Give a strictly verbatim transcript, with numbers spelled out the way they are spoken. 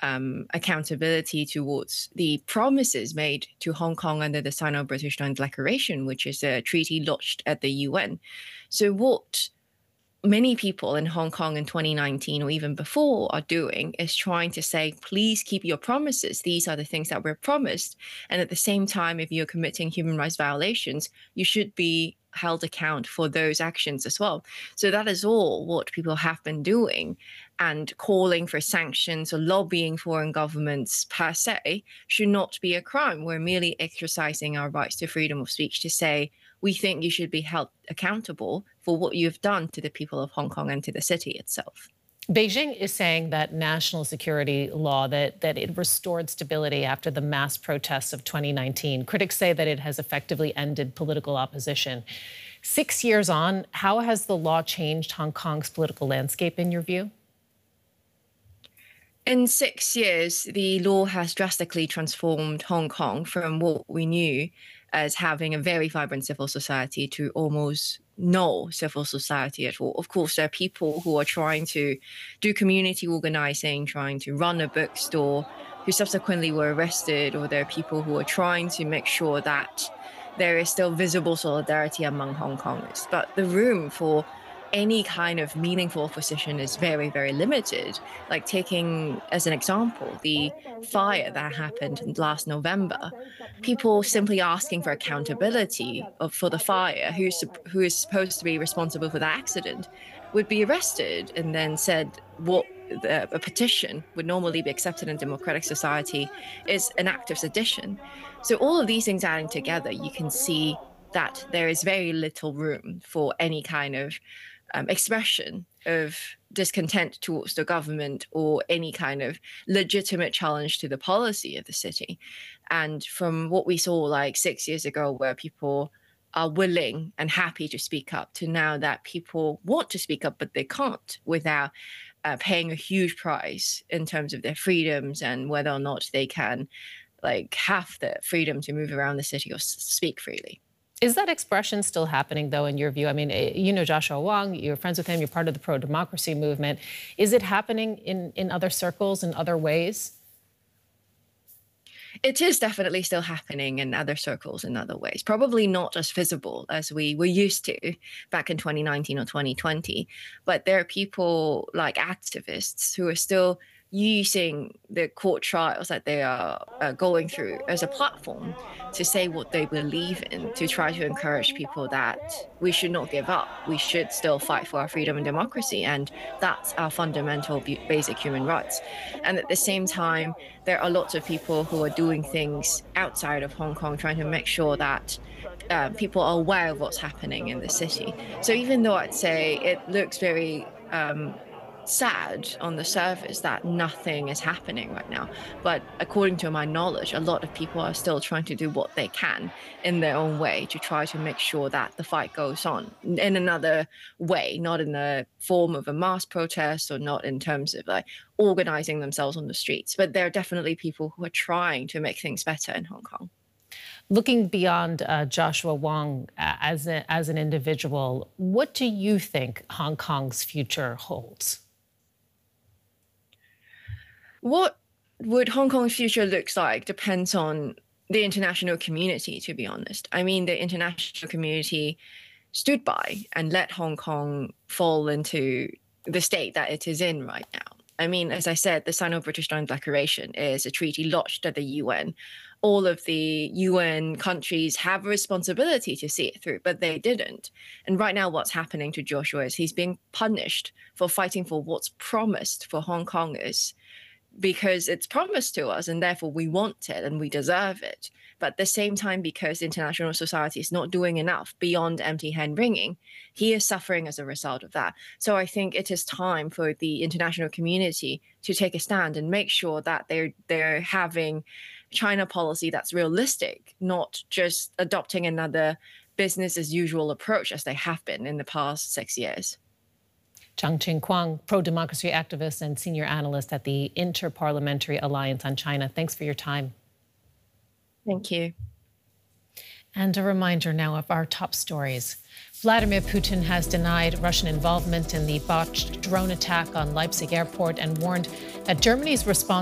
um, accountability towards the promises made to Hong Kong under the Sino-British Non-Declaration, which is a treaty lodged at the U N. So what many people in Hong Kong in twenty nineteen or even before are doing is trying to say, please keep your promises. These are the things that were promised. And at the same time, if you're committing human rights violations, you should be held account for those actions as well. So that is all what people have been doing, and calling for sanctions or lobbying foreign governments per se should not be a crime. We're merely exercising our rights to freedom of speech to say, we think you should be held accountable for what you've done to the people of Hong Kong and to the city itself. Beijing is saying that national security law, that, that it restored stability after the mass protests of twenty nineteen. Critics say that it has effectively ended political opposition. Six years on, how has the law changed Hong Kong's political landscape, in your view? In six years, the law has drastically transformed Hong Kong from what we knew as having a very vibrant civil society to almost no civil society at all. Of course, there are people who are trying to do community organizing, trying to run a bookstore, who subsequently were arrested, or there are people who are trying to make sure that there is still visible solidarity among Hong Kongers. But the room for any kind of meaningful opposition is very, very limited. Like taking as an example, the fire that happened last November, people simply asking for accountability of, for the fire, who's, who is supposed to be responsible for the accident, would be arrested and then said what the, a petition would normally be accepted in a democratic society is an act of sedition. So all of these things adding together, you can see that there is very little room for any kind of Um, expression of discontent towards the government or any kind of legitimate challenge to the policy of the city. And from what we saw like six years ago, where people are willing and happy to speak up, to now that people want to speak up, but they can't without uh, paying a huge price in terms of their freedoms and whether or not they can like have the freedom to move around the city or s- speak freely. Is that expression still happening, though, in your view? I mean, you know Joshua Wong, you're friends with him, you're part of the pro-democracy movement. Is it happening in, in other circles, in other ways? It is definitely still happening in other circles in other ways, probably not as visible as we were used to back in twenty nineteen or twenty twenty. But there are people like activists who are still using the court trials that they are uh, going through as a platform to say what they believe in, to try to encourage people that we should not give up. We should still fight for our freedom and democracy, and that's our fundamental basic human rights. And at the same time, there are lots of people who are doing things outside of Hong Kong, trying to make sure that uh, people are aware of what's happening in the city. So even though I'd say it looks very um, sad on the surface that nothing is happening right now, but according to my knowledge, a lot of people are still trying to do what they can in their own way to try to make sure that the fight goes on in another way, not in the form of a mass protest or not in terms of like organizing themselves on the streets. But there are definitely people who are trying to make things better in Hong Kong. Looking beyond uh, Joshua Wong uh, as, a, as an individual, what do you think Hong Kong's future holds? What would Hong Kong's future looks like depends on the international community, to be honest. I mean, the international community stood by and let Hong Kong fall into the state that it is in right now. I mean, as I said, the Sino-British Non-Declaration is a treaty lodged at the U N. All of the U N countries have a responsibility to see it through, but they didn't. And right now what's happening to Joshua is he's being punished for fighting for what's promised for Hong Kongers, because it's promised to us and therefore we want it and we deserve it. But at the same time, because international society is not doing enough beyond empty hand wringing, he is suffering as a result of that. So I think it is time for the international community to take a stand and make sure that they're they're having China policy that's realistic, not just adopting another business as usual approach as they have been in the past six years. Chang-Ching Kwong, pro-democracy activist and senior analyst at the Inter-Parliamentary Alliance on China. Thanks for your time. Thank you. And a reminder now of our top stories. Vladimir Putin has denied Russian involvement in the botched drone attack on Leipzig airport and warned that Germany's response